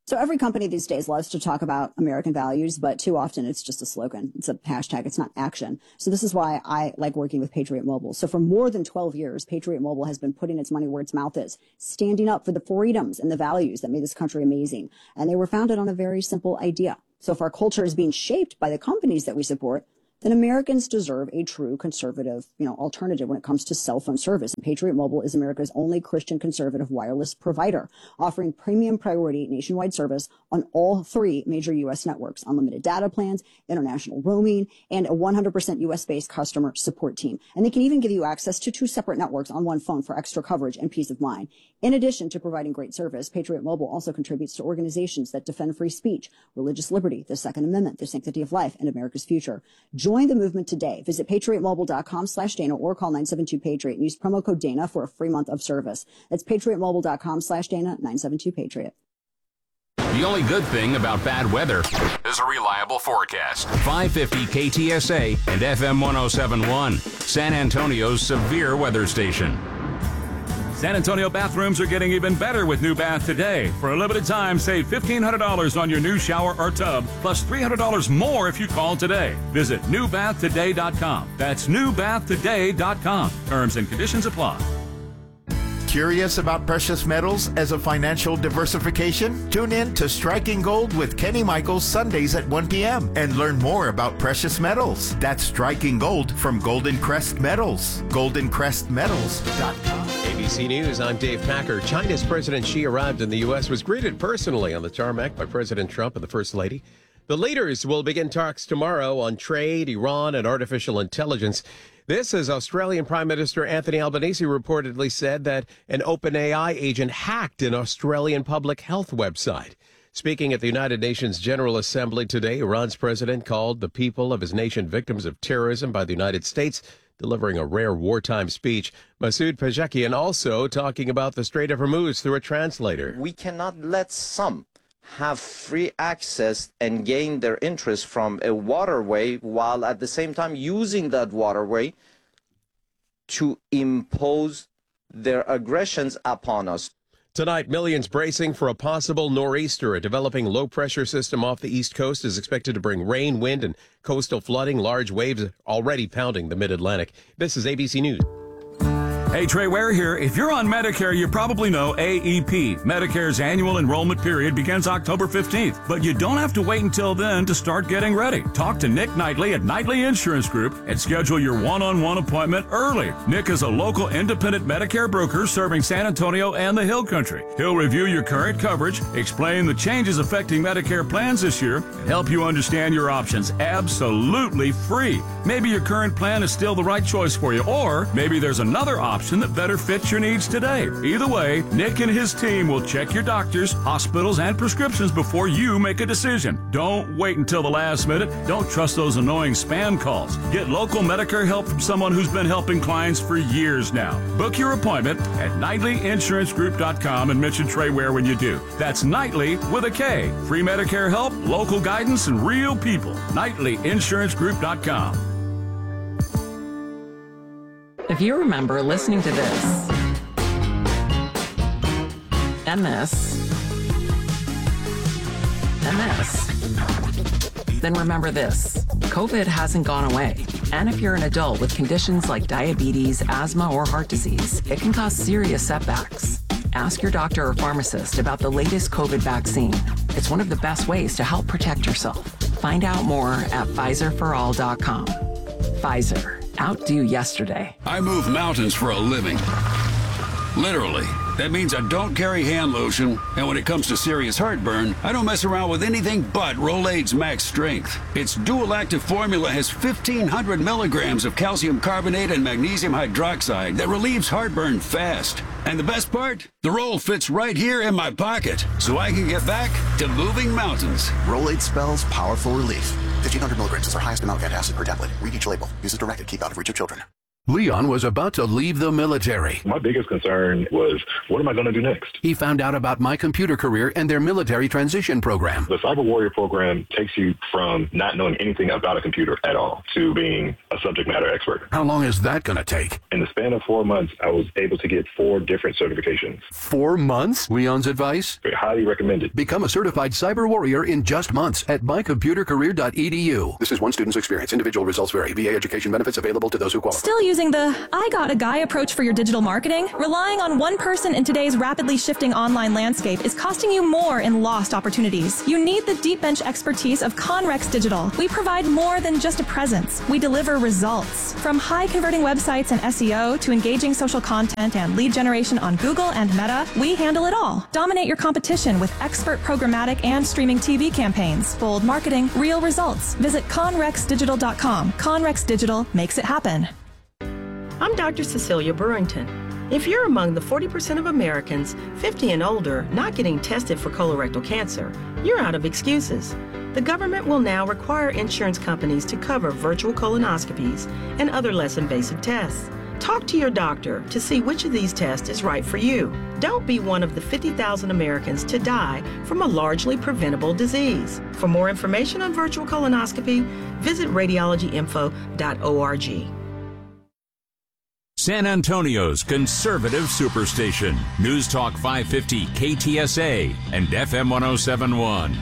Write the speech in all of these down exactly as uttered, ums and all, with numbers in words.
So every company these days loves to talk about American values, but too often it's just a slogan. It's a hashtag. It's not action. So this is why I like working with Patriot Mobile. So for more than twelve years, Patriot Mobile has been putting its money where its mouth is, standing up for the freedoms and the values that made this country amazing. And they were founded on a very simple idea. So if our culture is being shaped by the companies that we support, then Americans deserve a true conservative, you know, alternative when it comes to cell phone service. And Patriot Mobile is America's only Christian conservative wireless provider, offering premium priority nationwide service on all three major U S networks, unlimited data plans, international roaming, and a one hundred percent U S-based customer support team. And they can even give you access to two separate networks on one phone for extra coverage and peace of mind. In addition to providing great service, Patriot Mobile also contributes to organizations that defend free speech, religious liberty, the Second Amendment, the sanctity of life, and America's future. Join the movement today. Visit patriotmobile.com slash Dana or call nine seven two Patriot and use promo code Dana for a free month of service. That's patriotmobile.com slash Dana, nine seven two Patriot. The only good thing about bad weather is a reliable forecast. five fifty K T S A and F M one oh seven point one, San Antonio's severe weather station. San Antonio bathrooms are getting even better with New Bath Today. For a limited time, save fifteen hundred dollars on your new shower or tub, plus three hundred dollars more if you call today. Visit new bath today dot com. That's new bath today dot com. Terms and conditions apply. Curious about precious metals as a financial diversification? Tune in to Striking Gold with Kenny Michaels Sundays at one p.m. and learn more about precious metals. That's Striking Gold from Golden Crest Metals. golden crest metals dot com. A B C News, I'm Dave Packer. China's President Xi arrived in the U S, was greeted personally on the tarmac by President Trump and the First Lady. The leaders will begin talks tomorrow on trade, Iran, and artificial intelligence. This, as Australian Prime Minister Anthony Albanese reportedly said that an OpenAI agent hacked an Australian public health website. Speaking at the United Nations General Assembly today, Iran's president called the people of his nation victims of terrorism by the United States, delivering a rare wartime speech. Masoud Pezeshkian also talking about the Strait of Hormuz through a translator. We cannot let some have free access and gain their interest from a waterway while at the same time using that waterway to impose their aggressions upon us. Tonight, millions bracing for a possible nor'easter. A developing low-pressure system off the East Coast is expected to bring rain, wind, and coastal flooding. Large waves already pounding the mid-Atlantic. This is A B C News. Hey, Trey Ware here. If you're on Medicare, you probably know A E P. Medicare's annual enrollment period begins October fifteenth, but you don't have to wait until then to start getting ready. Talk to Nick Knightley at Knightley Insurance Group and schedule your one-on-one appointment early. Nick is a local independent Medicare broker serving San Antonio and the Hill Country. He'll review your current coverage, explain the changes affecting Medicare plans this year, and help you understand your options absolutely free. Maybe your current plan is still the right choice for you, or maybe there's another option that better fits your needs today. Either way, Nick and his team will check your doctors, hospitals, and prescriptions before you make a decision. Don't wait until the last minute. Don't trust those annoying spam calls. Get local Medicare help from someone who's been helping clients for years now. Book your appointment at Knightley Insurance Group dot com and mention Trey Ware when you do. That's Knightley with a K. Free Medicare help, local guidance, and real people. Knightley Insurance Group dot com. If you remember listening to this, and this, and this, then remember this. COVID hasn't gone away. And if you're an adult with conditions like diabetes, asthma, or heart disease, it can cause serious setbacks. Ask your doctor or pharmacist about the latest COVID vaccine. It's one of the best ways to help protect yourself. Find out more at Pfizer for all dot com. Pfizer. Outdo yesterday. I move mountains for a living. Literally. That means I don't carry hand lotion, and when it comes to serious heartburn, I don't mess around with anything but Rolaids Max Strength. Its dual-active formula has fifteen hundred milligrams of calcium carbonate and magnesium hydroxide that relieves heartburn fast. And the best part? The roll fits right here in my pocket, so I can get back to moving mountains. Rolaids spells powerful relief. fifteen hundred milligrams is our highest amount of antacid per tablet. Read each label. Use as directed. Keep out of reach of children. Leon was about to leave the military. My biggest concern was, what am I going to do next? He found out about My Computer Career and their military transition program. The Cyber Warrior program takes you from not knowing anything about a computer at all to being a subject matter expert. How long is that going to take? In the span of four months, I was able to get four different certifications. Four months? Leon's advice? highly recommended. Become a certified cyber warrior in just months at my computer career dot e d u. This is one student's experience. Individual results vary. V A education benefits available to those who qualify. Still using the I got a guy approach for your digital marketing? Relying on one person in today's rapidly shifting online landscape is costing you more in lost opportunities. You need the deep bench expertise of Conrex Digital. We provide more than just a presence. We deliver results. From high converting websites and S E O to engaging social content and lead generation on Google and Meta, we handle it all. Dominate your competition with expert programmatic and streaming T V campaigns. Bold marketing, real results. Visit conrex digital dot com. Conrex Digital makes it happen. I'm Doctor Cecilia Burrington. If you're among the forty percent of Americans fifty and older not getting tested for colorectal cancer, you're out of excuses. The government will now require insurance companies to cover virtual colonoscopies and other less invasive tests. Talk to your doctor to see which of these tests is right for you. Don't be one of the fifty thousand Americans to die from a largely preventable disease. For more information on virtual colonoscopy, visit radiology info dot org. San Antonio's conservative superstation. News Talk five fifty K T S A and F M one oh seven point one.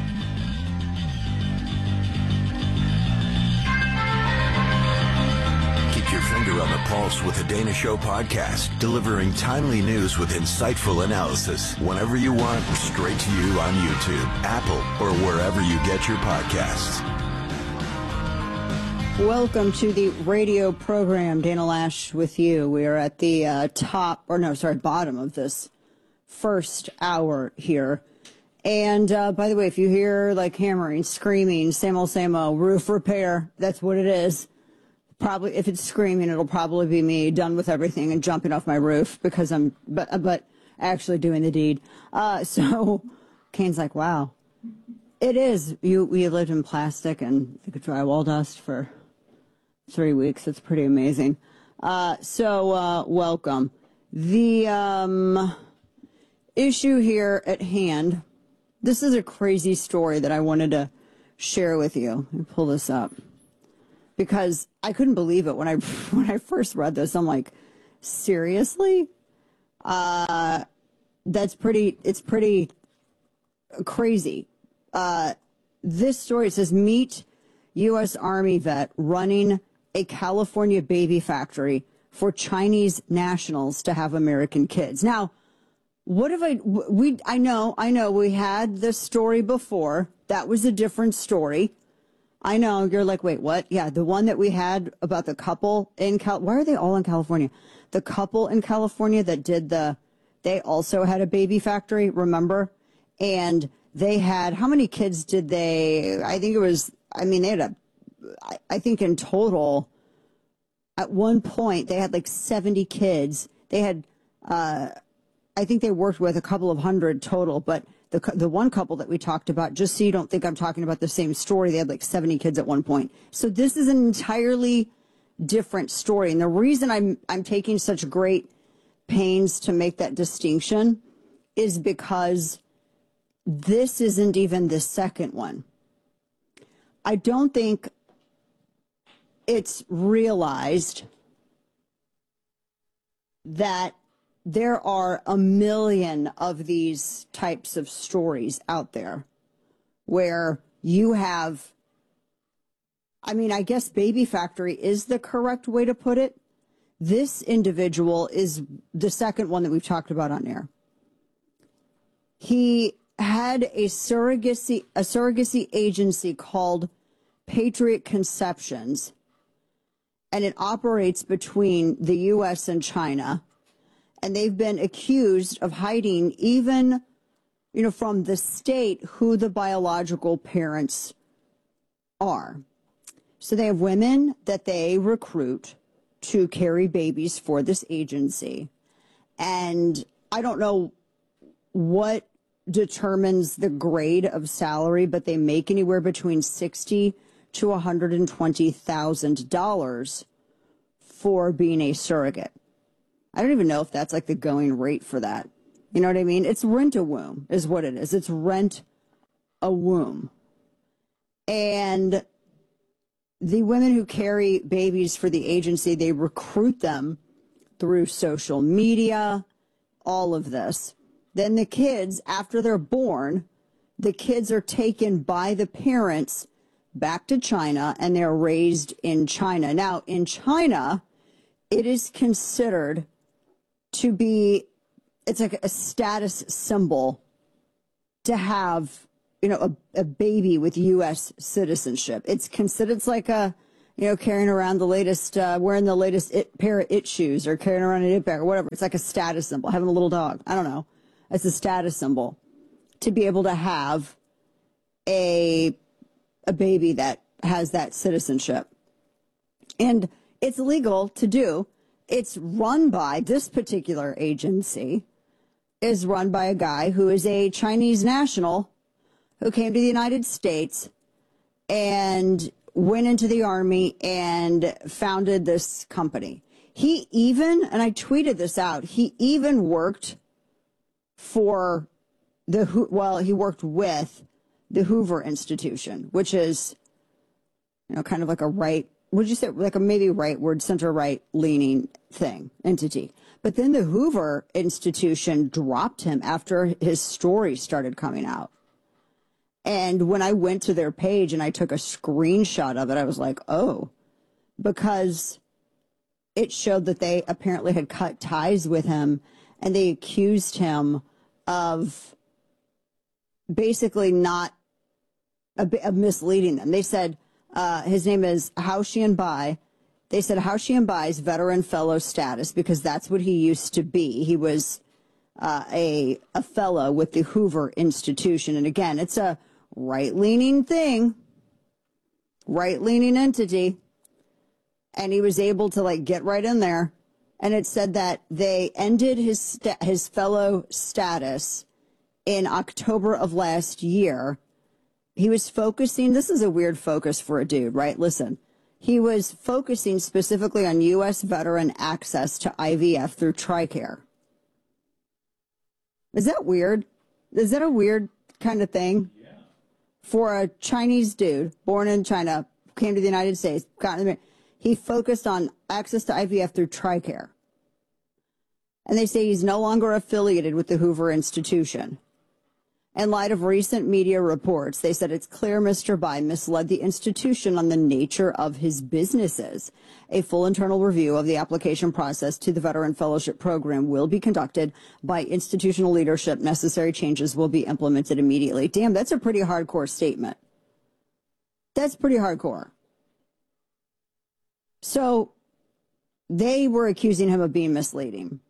Your finger on the pulse with the Dana Show podcast, delivering timely news with insightful analysis whenever you want, straight to you on YouTube, Apple, or wherever you get your podcasts. Welcome to the radio program, Dana Lash with you. We are at the uh, top, or no, sorry, bottom of this first hour here. And uh, by the way, if you hear like hammering, screaming, same old, same old, roof repair, that's what it is. Probably, if it's screaming, it'll probably be me done with everything and jumping off my roof because I'm, but, but actually doing the deed. Uh, so Kane's like, wow, it is. You, we lived in plastic and drywall dust for three weeks. It's pretty amazing. Uh, so, uh, welcome. The, um, issue here at hand, this is a crazy story that I wanted to share with you. Let me pull this up. Because I couldn't believe it when I when I first read this. I'm like, seriously? Uh, that's pretty, it's pretty crazy. Uh, this story says, meet U S Army vet running a California baby factory for Chinese nationals to have American kids. Now, what if I, we, I know, I know we had this story before. That was a different story. I know, you're like, wait, what? Yeah, the one that we had about the couple in Cal. Why are they all in California? The couple in California that did the, they also had a baby factory, remember? And they had, how many kids did they, I think it was, I mean, they had a, I, I think in total, at one point, they had like seventy kids. They had, uh, I think they worked with a couple of hundred total, but The the one couple that we talked about, just so you don't think I'm talking about the same story, they had like seventy kids at one point. So this is an entirely different story. And the reason I'm I'm taking such great pains to make that distinction is because this isn't even the second one. I don't think it's realized that there are a million of these types of stories out there where you have, I mean, I guess baby factory is the correct way to put it. This individual is the second one that we've talked about on air. He had a surrogacy, a surrogacy agency called Patriot Conceptions, and it operates between the U S and China. And they've been accused of hiding even, you know, from the state who the biological parents are. So they have women that they recruit to carry babies for this agency. And I don't know what determines the grade of salary, but they make anywhere between sixty thousand dollars to one hundred twenty thousand dollars for being a surrogate. I don't even know if that's like the going rate for that. You know what I mean? It's rent a womb is what it is. It's rent a womb. And the women who carry babies for the agency, they recruit them through social media, all of this. Then the kids, after they're born, the kids are taken by the parents back to China, and they're raised in China. Now, in China, it is considered to be, it's like a status symbol to have, you know, a, a baby with U S citizenship. It's considered, it's like a, you know, carrying around the latest, uh, wearing the latest it, pair of it shoes, or carrying around an it bag or whatever. It's like a status symbol, having a little dog. I don't know. It's a status symbol to be able to have a, a baby that has that citizenship. And it's legal to do. It's run by, this particular agency is run by a guy who is a Chinese national who came to the United States and went into the army and founded this company. He even, and I tweeted this out, he even worked for the, well, he worked with the Hoover Institution, which is, you know, kind of like a right, would you say, like a maybe rightward, center-right leaning thing, entity. But then the Hoover Institution dropped him after his story started coming out. And when I went to their page and I took a screenshot of it, I was like, oh, because it showed that they apparently had cut ties with him, and they accused him of basically not, of, of misleading them. They said, uh, his name is Hao Xianbai. They said Hao Xianbai's veteran fellow status, because that's what he used to be. He was uh, a, a fellow with the Hoover Institution. And again, it's a right-leaning thing, right-leaning entity. And he was able to, like, get right in there. And it said that they ended his sta- his fellow status in October of last year. He was focusing, this is a weird focus for a dude, right? Listen, he was focusing specifically on U S veteran access to I V F through TRICARE. Is that weird? Is that a weird kind of thing? Yeah. For a Chinese dude born in China, came to the United States, got in the, he focused on access to I V F through TRICARE. And they say he's no longer affiliated with the Hoover Institution. In light of recent media reports, they said it's clear Mister Bai misled the institution on the nature of his businesses. A full internal review of the application process to the Veteran Fellowship Program will be conducted by institutional leadership. Necessary changes will be implemented immediately. Damn, that's a pretty hardcore statement. That's pretty hardcore. So they were accusing him of being misleading.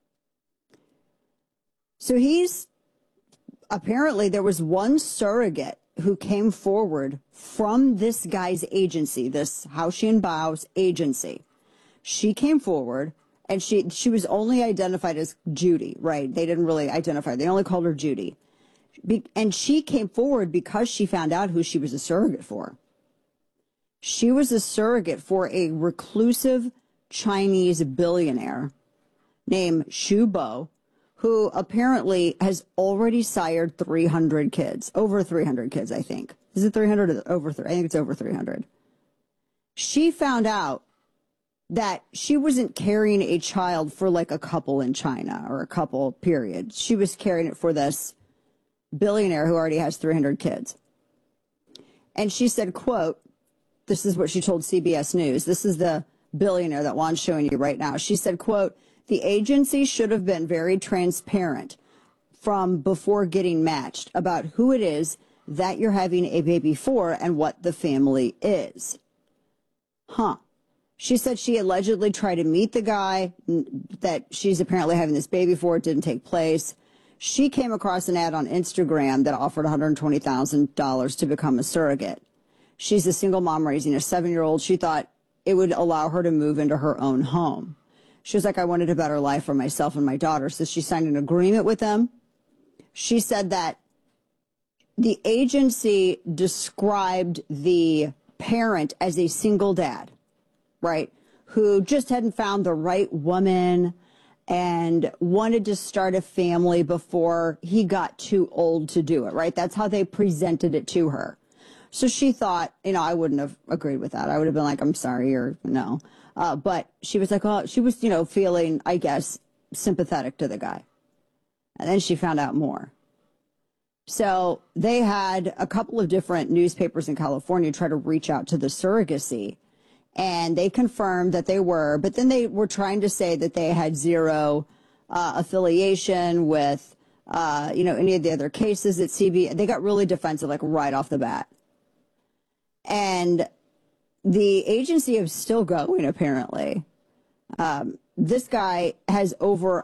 So he's, apparently there was one surrogate who came forward from this guy's agency, this Hao Xianbai's agency. She came forward, and she she was only identified as Judy, right? They didn't really identify her. They only called her Judy. Be, and she came forward because she found out who she was a surrogate for. She was a surrogate for a reclusive Chinese billionaire named Xu Bo, who apparently has already sired three hundred kids, over three hundred kids, I think. Is it three hundred or over three? I think it's over three hundred. She found out that she wasn't carrying a child for like a couple in China or a couple period. She was carrying it for this billionaire who already has three hundred kids. And she said, quote, this is what she told C B S News. This is the billionaire that Juan's showing you right now. She said, quote, the agency should have been very transparent from before getting matched about who it is that you're having a baby for and what the family is. Huh. She said she allegedly tried to meet the guy that she's apparently having this baby for. It didn't take place. She came across an ad on Instagram that offered one hundred twenty thousand dollars to become a surrogate. She's a single mom raising a seven-year-old. She thought it would allow her to move into her own home. She was like, I wanted a better life for myself and my daughter. So she signed an agreement with them. She said that the agency described the parent as a single dad, right, who just hadn't found the right woman and wanted to start a family before he got too old to do it, right? That's how they presented it to her. So she thought, you know, I wouldn't have agreed with that. I would have been like, I'm sorry, or no. Uh, but she was like, oh, she was, you know, feeling, I guess, sympathetic to the guy. And then she found out more. So they had a couple of different newspapers in California try to reach out to the surrogacy, and they confirmed that they were, but then they were trying to say that they had zero uh, affiliation with, uh, you know, any of the other cases at C B S. They got really defensive, like right off the bat. And the agency is still going, apparently. Um, this guy has over